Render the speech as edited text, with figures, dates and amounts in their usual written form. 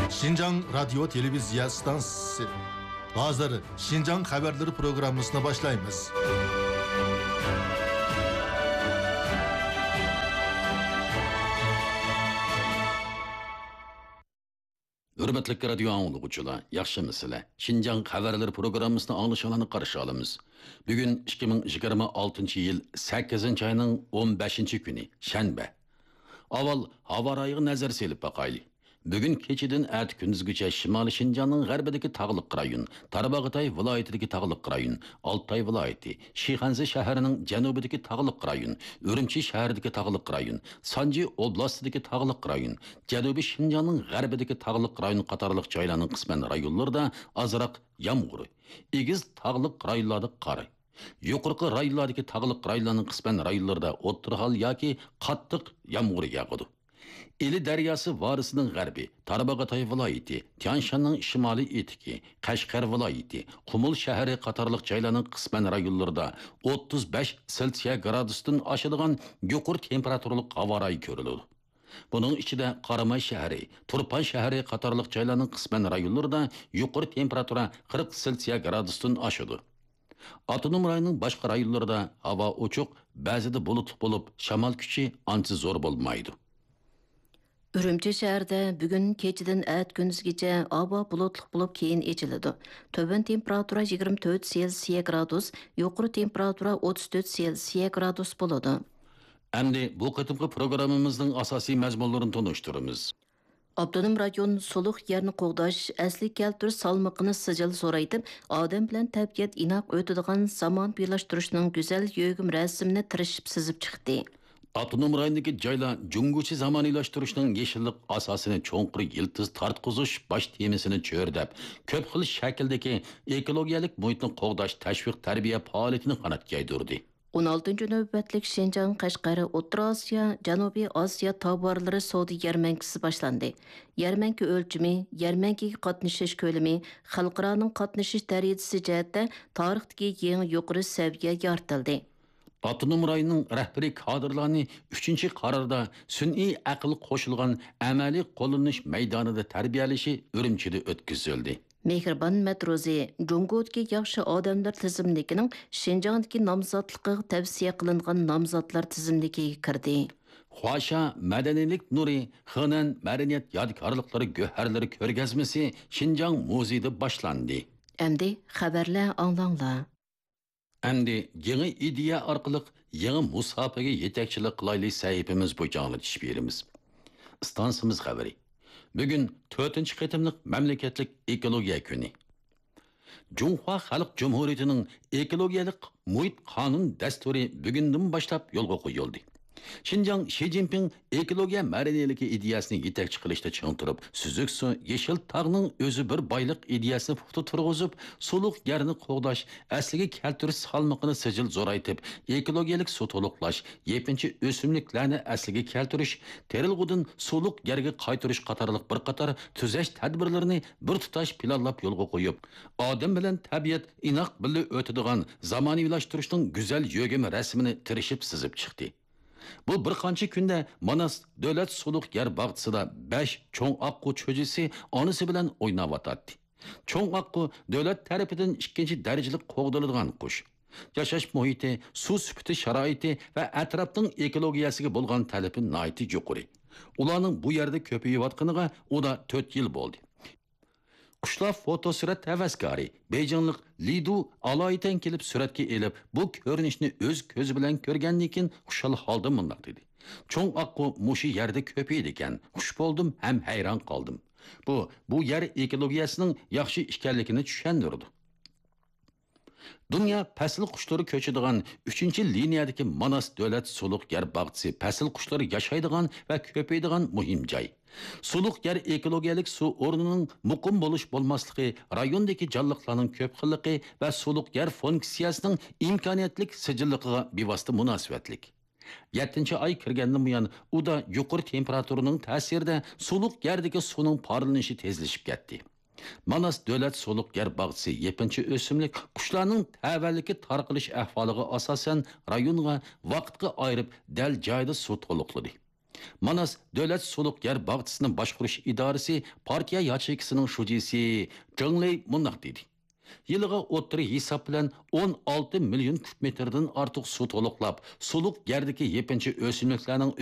Şinjan Radyo Televizya Stansiyası. Hazır Şinjan Haberleri programmasına başlayınız. Hürmetlik radyo anlıqçılar, yaxşımısınızlar? Şinjan Haberleri programmasını anlaşılanı qarşı alımız. Bugün 2026 yıl 8 ayının 15 günü, şənbə. Aval hava rayığı nazar selip bakaylı. Bugün keçidin ət gündüzgüçe Şimali Şinjanның g'arbidagi tağlıq rayon, Tarbağatay viloyatidagi tağlıq rayon, Altay viloyati, Şixanzi shahrining janubidagi tağlıq rayon, Ürümçi shahridagi tağlıq rayon, Sanji oblastidagi tağlıq rayon, Janubiy Şinjanның g'arbidagi tağlıq rayon qatorliq joylarning qisman rayonlarida azroq yomg'ir, egiz tağlıq rayonlarda qor. Yuqorqi rayonlardagi tağlıq rayonlarning qisman rayonlarida o'tirhal yoki qattiq yomg'ir yog'adi. Eli Deryası Varısının g'arbi, Tarbağatay viloyati, Tianshanning shimoliy etiki, Qashqar viloyati, Qumul shahri qatorliq joylarning qisman rayonlarida 35 selsiya gradusdan oshadigan yuqori temperaturali havo rayi ko'riladi. Bunun ichida Qaramay shahri, Turpan shahri qatorliq joylarning qisman rayonlarida yuqori temperatura 40 selsiya gradusdan oshadi. Avtonom rayonning boshqa rayonlarida havo ochiq, ba'zida bulutli bo'lib, shamol kuchi ancha zo'r bo'lmaydi. Ürümçi şəhərdə bugün keçidin ət gündüzgəcə hava bulutluq bulub keyin echiladi. Tövən temperatura 24 Selsiya gradus, yuqori temperatura 34 Selsiya gradus bo'ladi. Endi bu qitimqi programmamızning asosiy mazmunlarini tanıştırımız. Abdunum rayon suluq yerni qo'g'dash, asli keltirish salmoqini sijil so'raytib, odam bilan tabiat inoq o'tadigan zamon birlashtirishning go'zal yo'g'im rasmini tirishib sizib chiqdi. Avtonom rayondagi joylar junguchi zamoniylashtırishning yeshillik asosini cho'nqir yiltiz tartqizish bosh temasini cho'rdab, ko'p xil shakldagi ekologiyalik muhitni qo'g'dash tashviq tarbiya faoliyatini qanotga yaydirdi. 16. növbətlik Şinjan, Qashqari, O'rta Osiyo, Janubiy Osiyo tovarlari savdo yarmankasi boshlandi. Yarmanka o'lchimi, yarmankaga qatnashish ko'lami, xalqaroning qatnashish darajasi jihatda tarixdagi yangi yuqori saviyaga ortildi. Avtonom rayonning rahbariy kadrlarni 3-qarorda sun'iy aql qo'shilgan amaliy qo'llanish maydonida tarbiyalashi Ürümchida o'tkazildi. Mehribon Matrozi, Jungodagi yaxshi odamlar tizimligining Şinjandagi nomzodligiga tavsiya qilingan nomzodlar tizimligiga kirdi. Xosha madaniylik nuri, Xanan madaniyat yodgorliklari go'harlari ko'rgazmasi Şinjan muzeyida boshlandi. Endi xabarlar anglanglar. Endi yangi ideya orqali yangi musobaqa yetakchilik qilaylik sahifamiz bo'yicha anglatish beramiz. Stansiyamiz xabari. Bugun 4-qitimliq mamlakatlik ekologiya kuni. Junhua Xalq Cumhuriyatining ekologiyalik muhit qonun dasturi bugundan boshlab yo'lga qo'yildi. Şinjan Xi Jinping ekologiya madaniyaligi ideyasini yetakchi qilishda ching turib, suzuk suv, yeshil tog'ning o'zi bir boylik ideyasini puxta turg'izib, suluq yerni qo'g'dash, asliga keltirish salmoqini sijil zo'raytib, ekologiyalik suv to'liqlash, yepinchi o'simliklarni asliga keltirish, terilg'udin suluq yerga qaytarish qatorliq bir qator tuzash tadbirlarini bir tutash planlab yo'lga qo'yib, odam bilan tabiat inoq birga o'tadigan zamonaviylashtirishning go'zal yo'g'im rasmini tirishib sizib chiqdi. Bu bir qancha kunda Manas davlat suluq yer bog'chisida 5 cho'ng oqqu cho'jisi onasi bilan o'ynayotdi. Cho'ng oqqu davlat tarafidan 2-darajali qo'g'diladigan qush. Yashash muhiti, suv sifati sharoiti va atrofning ekologiyasiga bo'lgan talabi nihoyat yuqori. Ularning bu yerda ko'payayotganiga uda 4 yil bo'ldi. Qushlar fotosurat havaskari Beyjanlik Lidu aloyitan kelib suratga elib, bu ko'rinishni o'z ko'zi bilan ko'rgandan keyin xushal holda mundaq dedi. Cho'ng oqqu mushi yerda ko'paydi ekan. Xush bo'ldim ham hayron qoldim. Bu yer ekologiyasining yaxshi ekanligini tushundirdi. Dünya pasl quşları ko'chadigan 3-liniyadagi Manas davlat suluq yer bog'chisi pasl quşları yashaydigan va ko'paydigan muhim joy. Suluq yer ekologiyalik suv o'rnining muqim bo'lish bo'lmasligi, rayondagi jonliqlarning ko'p xilligi va suluq yer funksiyasining imkoniyatlik sijilligiga bevosita munosabatlik. 7-oy kirgandan buyon uda yuqori temperaturaning ta'sirida suluq yerdagi suvning porlanishi tezlashib ketdi. Manas davlat suluq yer bog'chisi yepinchi o'simlik qushlarning tavalliki tarqalish ahvoliga asosan rayonga vaqtga ayirib dal joyda suv to'liqladi. Manas Davlat suluq yer bag'chisining boshqarish idorasi partiya yacheykisining shujisi Zhengli mundaq dedi. Yiliga o'ttiri hisob bilan 16 million kub metrdan ortiq suv to'liqlab, suluq yerdagi yepinchi o'simliklarning